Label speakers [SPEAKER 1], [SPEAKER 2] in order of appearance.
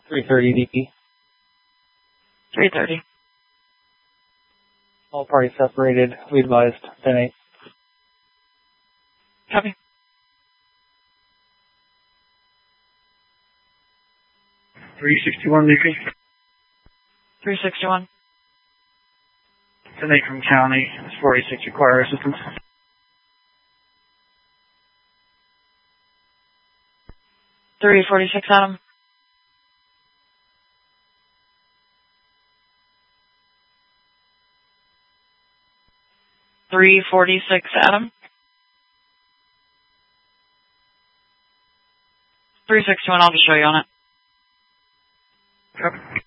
[SPEAKER 1] 330 DP.
[SPEAKER 2] 330.
[SPEAKER 1] All parties separated. We advised 10-8.
[SPEAKER 2] Copy.
[SPEAKER 3] 361 DP.
[SPEAKER 2] 361.
[SPEAKER 3] 10-8 from county. 486 require assistance.
[SPEAKER 2] .346 Adam. .346 Adam. 361, I'll just show you on it.
[SPEAKER 3] Yep.